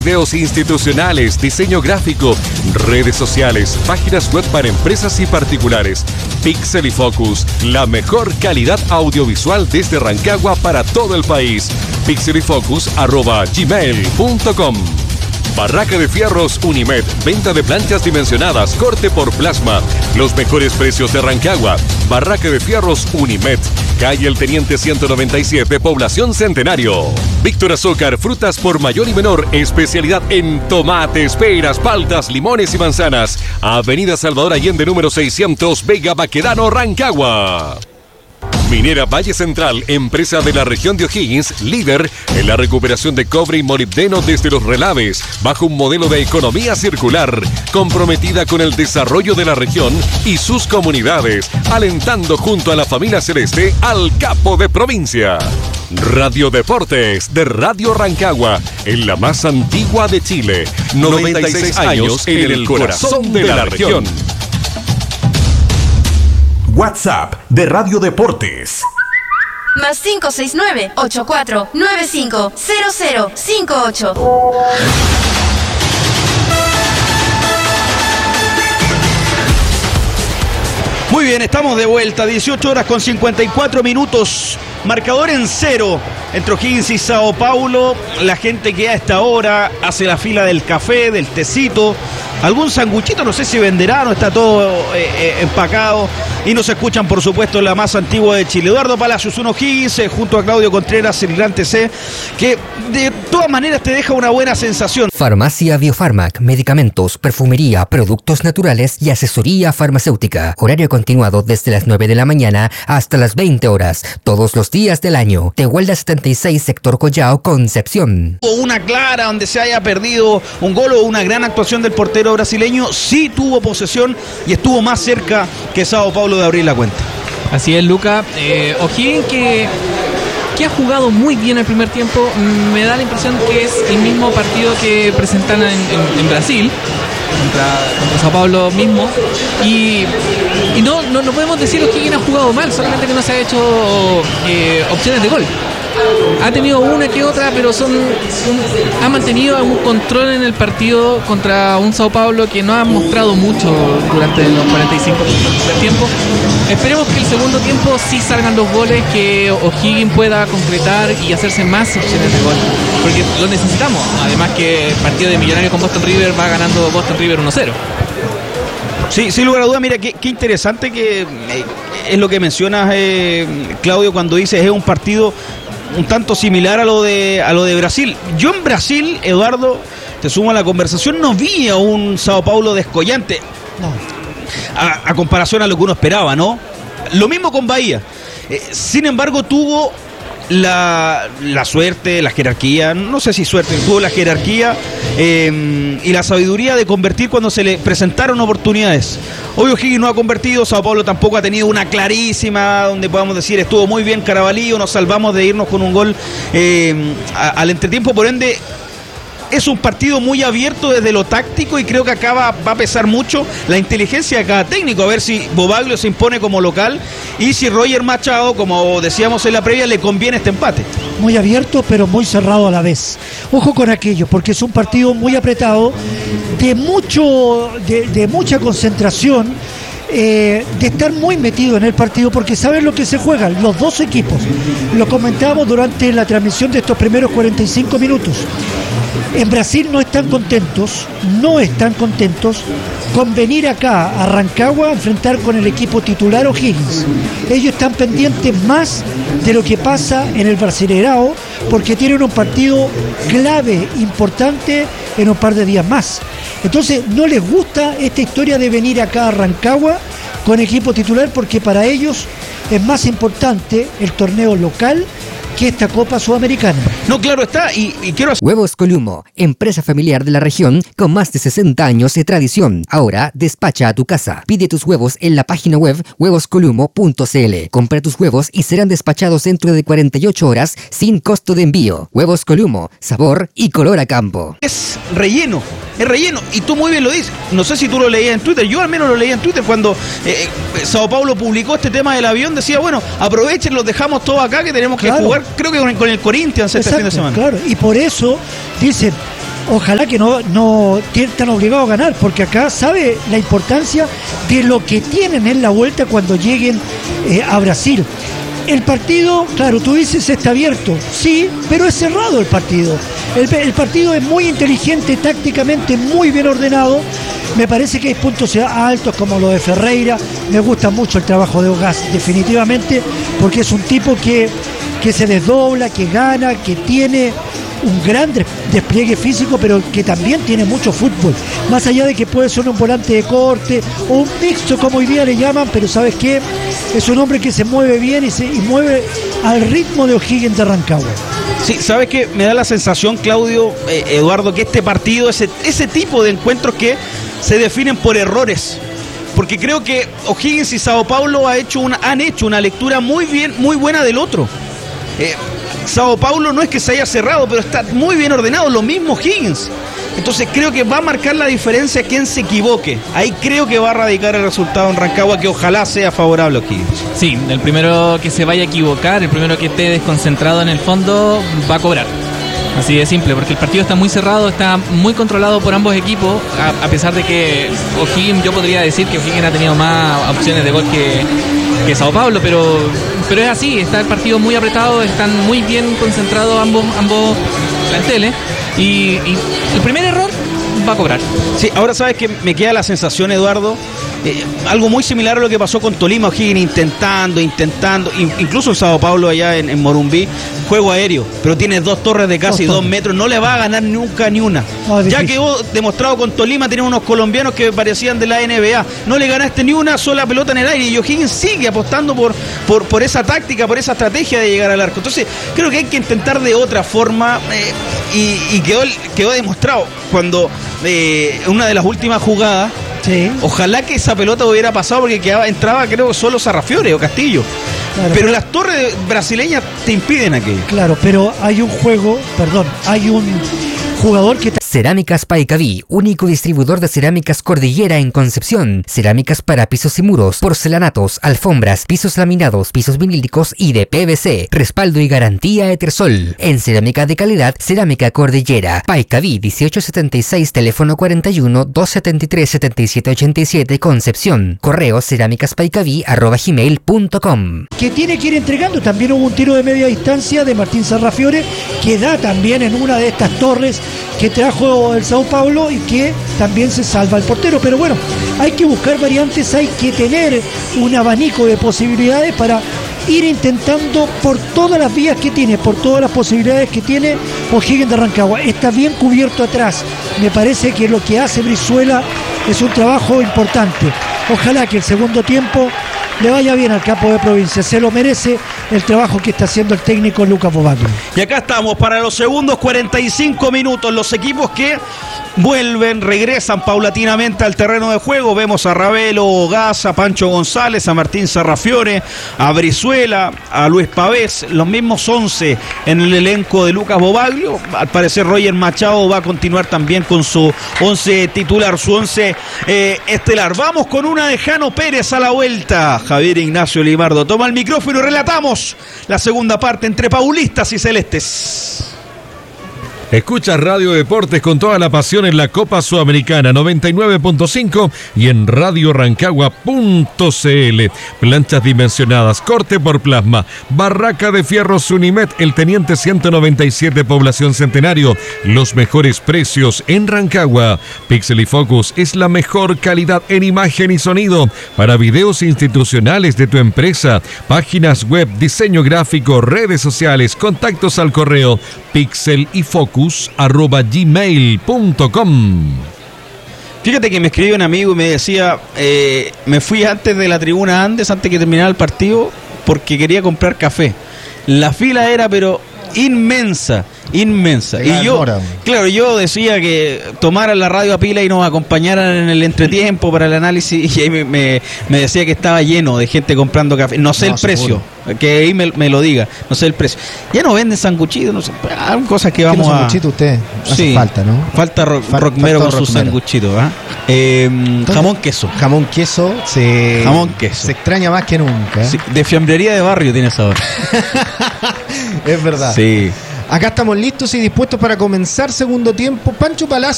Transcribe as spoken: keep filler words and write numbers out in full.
Videos institucionales, diseño gráfico, redes sociales, páginas web para empresas y particulares. Pixel y Focus, la mejor calidad audiovisual desde Rancagua para todo el país. pixelyfocus arroba gmail punto com. Barraca de Fierros Unimed, venta de planchas dimensionadas, corte por plasma. Los mejores precios de Rancagua. Barraca de Fierros Unimed, calle El Teniente ciento noventa y siete, Población Centenario. Víctor Azúcar, frutas por mayor y menor, especialidad en tomates, peras, paltas, limones y manzanas. Avenida Salvador Allende número seiscientos, Vega Baquedano, Rancagua. Minera Valle Central, empresa de la región de O'Higgins, líder en la recuperación de cobre y molibdeno desde los relaves, bajo un modelo de economía circular, comprometida con el desarrollo de la región y sus comunidades, alentando junto a la familia Celeste al capo de provincia. Radio Deportes de Radio Rancagua, en la más antigua de Chile, noventa y seis años en el corazón de la región. WhatsApp de Radio Deportes. Más cinco seis nueve, ocho cuatro nueve cinco, cero cero cinco ocho. Muy bien, estamos de vuelta, dieciocho horas con cincuenta y cuatro minutos, marcador en cero entre O'Higgins y Sao Paulo. La gente que a esta hora hace la fila del café, del tecito, algún sanguchito, no sé si venderán o está todo eh, eh, empacado. Y nos escuchan, por supuesto, la más antigua de Chile. Eduardo Palacios, uno O'Higgins, eh, junto a Claudio Contreras, el Gran T C, que de todas maneras te deja una buena sensación. Farmacia Biofarmac, medicamentos, perfumería, productos naturales y asesoría farmacéutica. Horario continuado desde las nueve de la mañana hasta las veinte horas, todos los días del año. Tehuelda setenta y seis, sector Collao, Concepción. Una clara donde se haya perdido un gol o una gran actuación del portero brasileño, sí tuvo posesión y estuvo más cerca que Sao Paulo de abrir la cuenta. Así es, Luca. Eh, O'Higgins que, que ha jugado muy bien el primer tiempo. Me da la impresión que es el mismo partido que presentan en, en, en Brasil contra, contra Sao Paulo mismo. Y, y no, no, no podemos decir que O'Higgins ha jugado mal, solamente que no se ha hecho eh, opciones de gol. Ha tenido una que otra, pero son, son ha mantenido algún control en el partido contra un Sao Paulo que no ha mostrado mucho durante los cuarenta y cinco minutos del tiempo. Esperemos que el segundo tiempo sí salgan los goles, que O'Higgins pueda concretar y hacerse más opciones de gol, porque lo necesitamos. Además que el partido de Millonarios con Boston River va ganando Boston River uno cero. Sí, sin lugar a duda, mira, qué, qué interesante que eh, es lo que mencionas, eh, Claudio, cuando dices es un partido un tanto similar a lo de a lo de Brasil. Yo en Brasil, Eduardo, te sumo a la conversación, no vi a un Sao Paulo descollante. No. A, a comparación a lo que uno esperaba, ¿no? Lo mismo con Bahía. Eh, sin embargo, tuvo la, la suerte, la jerarquía, no sé si suerte, tuvo la jerarquía eh, y la sabiduría de convertir cuando se le presentaron oportunidades. Hoy O'Higgins no ha convertido, Sao Paulo tampoco ha tenido una clarísima donde podamos decir estuvo muy bien Carabalí, nos salvamos de irnos con un gol eh, a, al entretiempo. Por ende, es un partido muy abierto desde lo táctico y creo que acá va, va a pesar mucho la inteligencia de cada técnico, a ver si Bobaglio se impone como local y si Roger Machado, como decíamos en la previa, le conviene este empate. Muy abierto pero muy cerrado a la vez. Ojo con aquello, porque es un partido muy apretado, de mucho, de, de mucha concentración, eh, de estar muy metido en el partido, porque saben lo que se juegan los dos equipos. Lo comentábamos durante la transmisión de estos primeros cuarenta y cinco minutos. En Brasil no están contentos, no están contentos con venir acá a Rancagua a enfrentar con el equipo titular O'Higgins. Ellos están pendientes más de lo que pasa en el Brasileirao, porque tienen un partido clave, importante, en un par de días más. Entonces no les gusta esta historia de venir acá a Rancagua con equipo titular, porque para ellos es más importante el torneo local que esta Copa Sudamericana. No, claro está, y, y quiero... Huevos Columo, empresa familiar de la región con más de sesenta años de tradición. Ahora despacha a tu casa. Pide tus huevos en la página web huevos columo punto c l. Compra tus huevos y serán despachados dentro de cuarenta y ocho horas sin costo de envío. Huevos Columo, sabor y color a campo. Es relleno, es relleno, y tú muy bien lo dices. No sé si tú lo leías en Twitter, yo al menos lo leía en Twitter cuando eh, Sao Paulo publicó este tema del avión, decía, bueno, aprovechen, los dejamos todos acá que tenemos que claro. jugar, creo que con el, con el Corinthians este fin de semana. Claro, y por eso dicen, ojalá que no, no estén obligados a ganar, porque acá sabe la importancia de lo que tienen en la vuelta cuando lleguen eh, a Brasil. El partido, claro, tú dices está abierto, sí, pero es cerrado el partido. El, el partido es muy inteligente, tácticamente muy bien ordenado. Me parece que hay puntos altos como lo de Ferreira. Me gusta mucho el trabajo de Ogaz, definitivamente, porque es un tipo que, que se desdobla, que gana, que tiene un gran despliegue físico, pero que también tiene mucho fútbol. Más allá de que puede ser un volante de corte o un mixto, como hoy día le llaman, pero ¿sabes qué? Es un hombre que se mueve bien y se y mueve al ritmo de O'Higgins de Rancagua. Sí, ¿sabes qué? Me da la sensación, Claudio, eh, Eduardo, que este partido, ese, ese tipo de encuentros que se definen por errores. Porque creo que O'Higgins y Sao Paulo ha hecho una, han hecho una lectura muy bien, muy buena del otro. Eh, Sao Paulo no es que se haya cerrado, pero está muy bien ordenado, lo mismo Higgins. Entonces creo que va a marcar la diferencia quien se equivoque. Ahí creo que va a radicar el resultado en Rancagua, que ojalá sea favorable a Higgins. Sí, el primero que se vaya a equivocar, el primero que esté desconcentrado en el fondo, va a cobrar. Así de simple, porque el partido está muy cerrado, está muy controlado por ambos equipos, a, a pesar de que O'Higgins, yo podría decir que O'Higgins ha tenido más opciones de gol que, que Sao Paulo, pero, pero es así, está el partido muy apretado, están muy bien concentrados ambos, ambos planteles, y, y el primer error va a cobrar. Sí, ahora sabes que me queda la sensación, Eduardo, eh, algo muy similar a lo que pasó con Tolima, O'Higgins intentando, intentando, in, incluso en Sao Paulo allá en, en Morumbí, juego aéreo, pero tiene dos torres de casi dos, dos metros, no le va a ganar nunca ni una. No, ya quedó demostrado con Tolima, tenemos unos colombianos que parecían de la N B A, no le ganaste ni una sola pelota en el aire, y O'Higgins sigue apostando por, por, por esa táctica, por esa estrategia de llegar al arco. Entonces creo que hay que intentar de otra forma, eh, y, y quedó, quedó demostrado cuando eh, una de las últimas jugadas, sí, ojalá que esa pelota hubiera pasado, porque quedaba, entraba creo solo Sarrafiore o Castillo. Claro, pero las torres brasileñas te impiden aquello. Claro, pero hay un juego, perdón, hay un jugador que... Cerámicas Paicaví, único distribuidor de cerámicas Cordillera en Concepción. Cerámicas para pisos y muros, porcelanatos, alfombras, pisos laminados, pisos vinílicos y de P V C. Respaldo y garantía Etersol. En cerámica de calidad, Cerámica Cordillera. Paicaví dieciocho setenta y seis, teléfono cuarenta y uno, doscientos setenta y tres, setenta y siete ochenta y siete, Concepción. Correo cerámicaspaicaví arroba gmail punto com. Que tiene que ir entregando. También hubo un tiro de media distancia de Martín Sarrafiore, que da también en una de estas torres que trajo el Sao Paulo, y que también se salva el portero. Pero bueno, hay que buscar variantes, hay que tener un abanico de posibilidades para ir intentando por todas las vías que tiene, por todas las posibilidades que tiene O'Higgins de Rancagua. Está bien cubierto atrás. Me parece que lo que hace Brizuela es un trabajo importante. Ojalá que el segundo tiempo le vaya bien al campo de Provincia, se lo merece el trabajo que está haciendo el técnico Lucas Bobaglia. Y acá estamos para los segundos cuarenta y cinco minutos, los equipos que vuelven, regresan paulatinamente al terreno de juego. Vemos a Ravelo, Ogaz, a Pancho González, a Martín Sarrafiore, a Brizuela, a Luis Pavés, los mismos once en el elenco de Lucas Bobaglio. Al parecer Roger Machado va a continuar también con su once titular, su once eh, estelar. Vamos con una de Jano Pérez a la vuelta. Javier Ignacio Limardo toma el micrófono y relatamos la segunda parte entre paulistas y celestes. Escucha Radio Deportes con toda la pasión en la Copa Sudamericana noventa y nueve punto cinco y en radio rancagua punto c l. Planchas dimensionadas, corte por plasma, barraca de fierros Unimet, el Teniente ciento noventa y siete, Población Centenario. Los mejores precios en Rancagua. Pixel y Focus es la mejor calidad en imagen y sonido para videos institucionales de tu empresa, páginas web, diseño gráfico, redes sociales, contactos al correo pixel y focus arroba gmail punto com. Fíjate que me escribió un amigo y me decía, eh, me fui antes de la tribuna Andes, antes que terminara el partido, porque quería comprar café. La fila era pero inmensa, inmensa. Y yo, claro, yo decía que tomaran la radio a pila y nos acompañaran en el entretiempo para el análisis, y ahí me, me, me decía que estaba lleno de gente comprando café. No sé no, el precio, seguro. Que ahí me, me lo diga, no sé el precio. Ya no venden sanguchitos, no sé, hay cosas que vamos a... sanguchito usted? Hace sí, falta, ¿no? Falta ro Fal Rockmero con falta sus sanguchitos, ¿eh? Eh, jamón queso. Jamón queso, se... Jamón queso. Se extraña más que nunca. ¿eh? Sí, de fiambrería de barrio tiene sabor. Es verdad. Sí. Acá estamos listos y dispuestos para comenzar segundo tiempo. Pancho Palacio